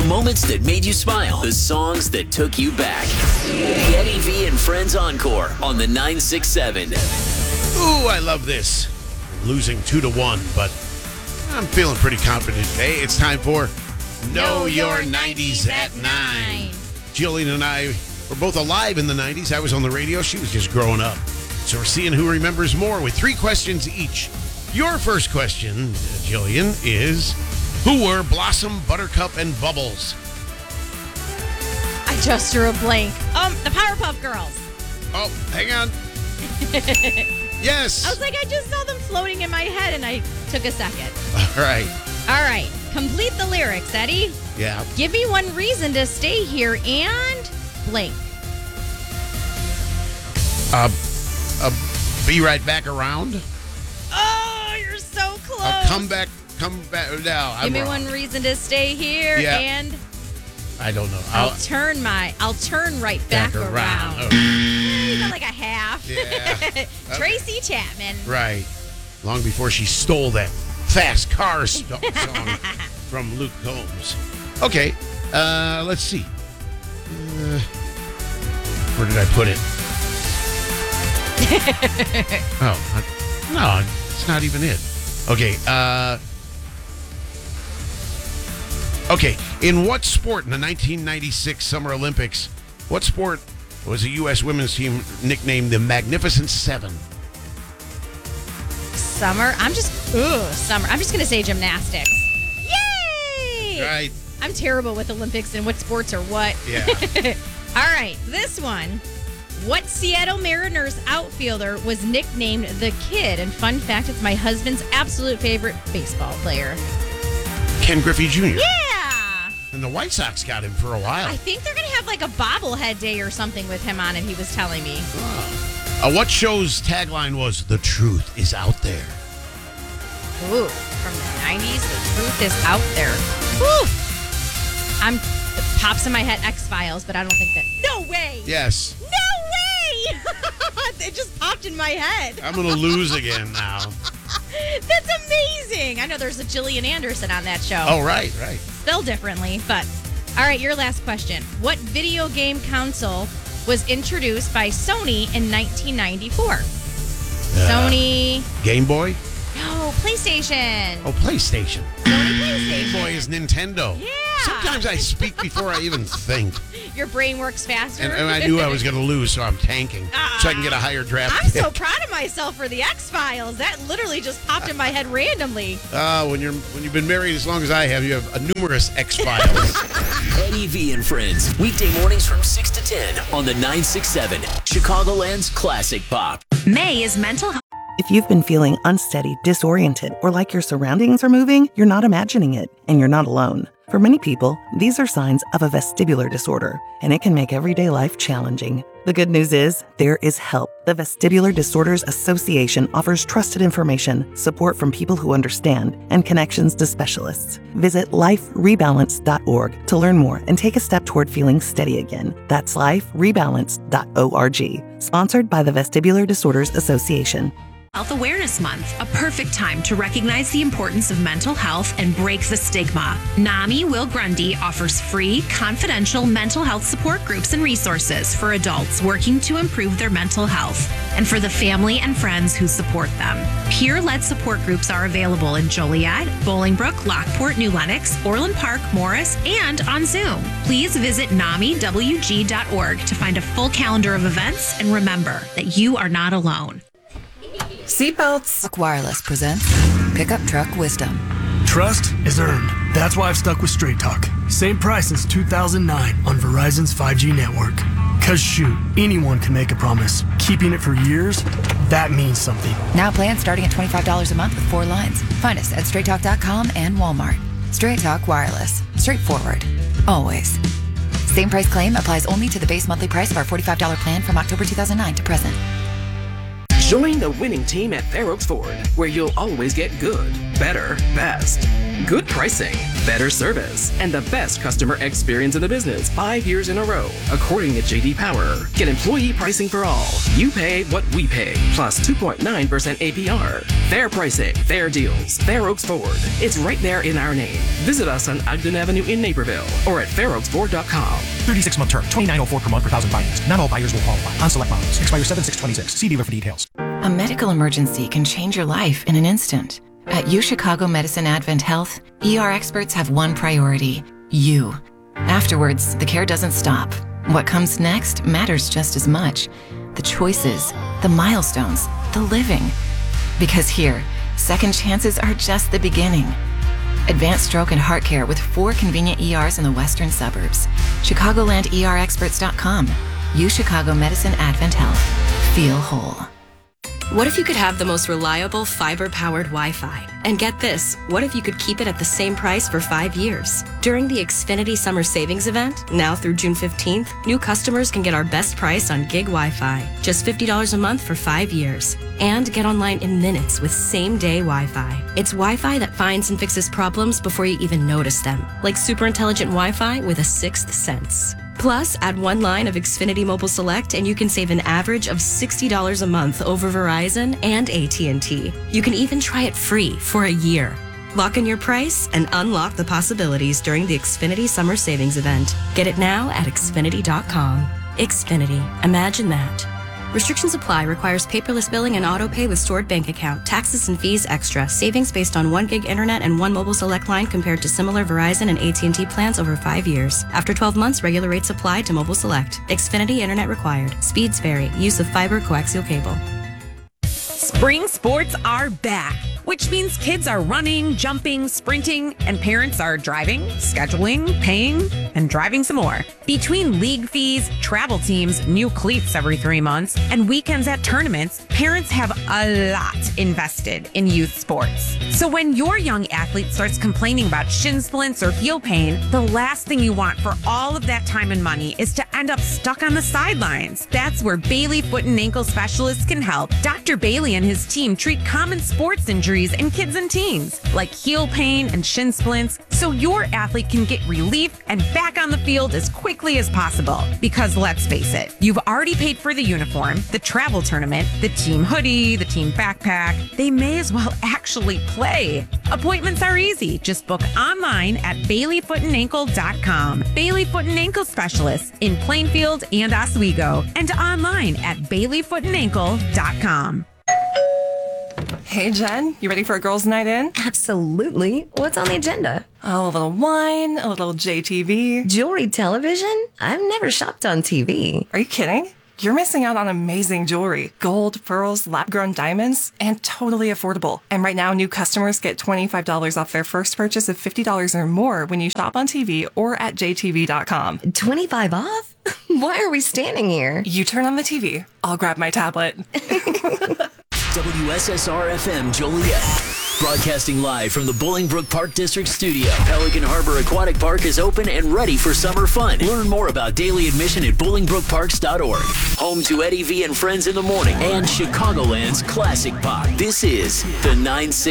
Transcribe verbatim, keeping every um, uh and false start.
moments that made you smile. The songs that took you back. The Eddie V and Friends Encore on the nine six seven. Ooh, I love this. Losing two to one, but I'm feeling pretty confident today. It's time for Know, know Your nineties at nine. Jillian and I were both alive in the nineties. I was on the radio. She was just growing up. So we're seeing who remembers more with three questions each. Your first question, Jillian, is who were Blossom, Buttercup, and Bubbles? I just drew a blank. Um, the Powerpuff Girls. Oh, hang on. Yes. I was like, I just saw them floating in my head, and I took a second. All right. All right. Complete the lyrics, Eddie. Yeah. Give me one reason to stay here and blank. Uh, uh, be right back around. Oh, you're so close. Uh, come back. Come back. No, I'm Give me wrong. one reason to stay here Yeah. and I don't know. I'll, I'll turn my. I'll turn right back, back around. around. Oh. You got like a half. Yeah. Tracy Chapman. Right. Long before she stole that Fast Car st- song from Luke Combs. Okay. Uh, let's see. Uh, where did I put it? oh, I, no, it's not even it. Okay. Uh, okay. In what sport in the nineteen ninety-six Summer Olympics, what sport was the U S women's team nicknamed the Magnificent Seven? Summer. I'm just. Ugh, summer. I'm just going to say gymnastics. Yay! Right. I'm terrible with Olympics and what sports are what. Yeah. All right. This one. What Seattle Mariners outfielder was nicknamed the Kid? And fun fact, it's my husband's absolute favorite baseball player. Ken Griffey Junior Yeah. And the White Sox got him for a while. I think they're going to have like a bobblehead day or something with him on it, he was telling me. Oh. Uh, what show's tagline was, "The truth is out there"? Ooh, from the nineties, the truth is out there. Woo! I'm, it pops in my head X-Files, but I don't think that. No way! Yes. No way! It just popped in my head. I'm going to lose again now. That's amazing. I know there's a Gillian Anderson on that show. Oh, right, right. Spelled differently, but. All right, your last question. What video game console was introduced by Sony in nineteen ninety-four? Uh, Sony. Game Boy? No, PlayStation. Oh, PlayStation. Sony PlayStation. Game Boy is Nintendo. Yeah. Sometimes I speak before I even think. Your brain works faster. And, and I knew I was going to lose, so I'm tanking. Uh, so I can get a higher draft I'm pick. so proud of myself for the X-Files. That literally just popped in my head randomly. Uh, when, you're, when you've been married as long as I have, you have a numerous X-Files. Eddie V and Friends, weekday mornings from six to ten on the nine six seven, Chicagoland's Classic Pop. May is mental health. If you've been feeling unsteady, disoriented, or like your surroundings are moving, you're not imagining it, and you're not alone. For many people, these are signs of a vestibular disorder, and it can make everyday life challenging. The good news is, there is help. The Vestibular Disorders Association offers trusted information, support from people who understand, and connections to specialists. Visit life rebalance dot org to learn more and take a step toward feeling steady again. That's life rebalance dot org. Sponsored by the Vestibular Disorders Association. Health Awareness Month, a perfect time to recognize the importance of mental health and break the stigma. NAMI Will Grundy offers free, confidential mental health support groups and resources for adults working to improve their mental health and for the family and friends who support them. Peer-led support groups are available in Joliet, Bolingbrook, Lockport, New Lenox, Orland Park, Morris, and on Zoom. Please visit N A M I W G dot org to find a full calendar of events and remember that you are not alone. Seatbelts. Truck Wireless presents Pickup Truck Wisdom. Trust is earned. That's why I've stuck with Straight Talk. Same price since two thousand nine on Verizon's five G network. Cause shoot, anyone can make a promise. Keeping it for years, that means something. Now plans starting at twenty-five dollars a month with four lines. Find us at straight talk dot com and Walmart. Straight Talk Wireless. Straightforward. Always. Same price claim applies only to the base monthly price of our forty-five dollars plan from October two thousand nine to present. Join the winning team at Fair Oaks Ford, where you'll always get good, better, best. Good pricing, better service, and the best customer experience in the business five years in a row, according to J D Power. Get employee pricing for all. You pay what we pay, plus two point nine percent A P R. Fair pricing, fair deals, Fair Oaks Ford. It's right there in our name. Visit us on Ogden Avenue in Naperville or at fair oaks ford dot com. thirty-six month term, twenty-nine oh four per month per thousand financed. Not all buyers will qualify. On select models. Expire seven six twenty-six. See dealer for details. A medical emergency can change your life in an instant. At U Chicago Medicine Advent Health, E R experts have one priority: you. Afterwards, the care doesn't stop. What comes next matters just as much. The choices, the milestones, the living. Because here, second chances are just the beginning. Advanced stroke and heart care with four convenient E Rs in the western suburbs. Chicagoland E R experts dot com. U Chicago Medicine Advent Health. Feel whole. What if you could have the most reliable fiber-powered Wi-Fi? And get this, what if you could keep it at the same price for five years? During the Xfinity Summer Savings Event, now through June fifteenth, new customers can get our best price on gig Wi-Fi, just fifty dollars a month for five years. And get online in minutes with same-day Wi-Fi. It's Wi-Fi that finds and fixes problems before you even notice them, like super intelligent Wi-Fi with a sixth sense. Plus, add one line of Xfinity Mobile Select and you can save an average of sixty dollars a month over Verizon and A T and T. You can even try it free for a year. Lock in your price and unlock the possibilities during the Xfinity Summer Savings Event. Get it now at xfinity dot com. Xfinity. Imagine that. Restrictions apply. Requires paperless billing and auto pay with stored bank account. Taxes and fees extra. Savings based on one gig internet and one mobile select line compared to similar Verizon and A T and T plans over five years. After twelve months, regular rates apply to mobile select. Xfinity internet required. Speeds vary. Use of fiber coaxial cable. Spring sports are back, which means kids are running, jumping, sprinting, and parents are driving, scheduling, paying, and driving some more. Between league fees, travel teams, new cleats every three months, and weekends at tournaments, parents have a lot invested in youth sports. So when your young athlete starts complaining about shin splints or heel pain, the last thing you want for all of that time and money is to end up stuck on the sidelines. That's where Bailey Foot and Ankle Specialists can help. Doctor Bailey and his team treat common sports injuries in kids and teens, like heel pain and shin splints, so your athlete can get relief and back on the field as quickly as possible. Because let's face it, you've already paid for the uniform, the travel tournament, the team hoodie, the team backpack. They may as well actually play. Appointments are easy. Just book online at bailey foot and ankle dot com. Bailey Foot and Ankle Specialists in Plainfield and Oswego, and online at bailey foot and ankle dot com. Hey, Jen, you ready for a girls' night in? Absolutely. What's on the agenda? Oh, a little wine, a little J T V. Jewelry television? I've never shopped on T V. Are you kidding? You're missing out on amazing jewelry. Gold, pearls, lab-grown diamonds, and totally affordable. And right now, new customers get twenty-five dollars off their first purchase of fifty dollars or more when you shop on T V or at j t v dot com. twenty-five off? Why are we standing here? You turn on the T V. I'll grab my tablet. W S S R F M Joliet. Broadcasting live from the Bolingbrook Park District Studio. Pelican Harbor Aquatic Park is open and ready for summer fun. Learn more about daily admission at bolingbrook parks dot org. Home to Eddie V and Friends in the Morning and Chicagoland's classic pop. This is the nine six